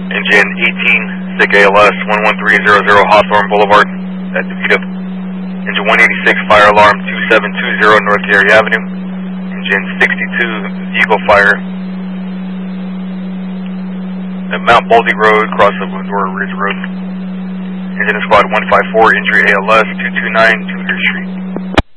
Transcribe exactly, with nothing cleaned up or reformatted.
Engine eighteen, sick A L S, one one three zero zero Hawthorne Boulevard at DeVita. Engine one eighty-six, fire alarm two seven two zero North Gary Avenue. Engine sixty-two, vehicle fire at Mount Baldy Road, cross of Lindora Ridge Road. Engine squad one five four, injury A L S two two nine Tudor Street.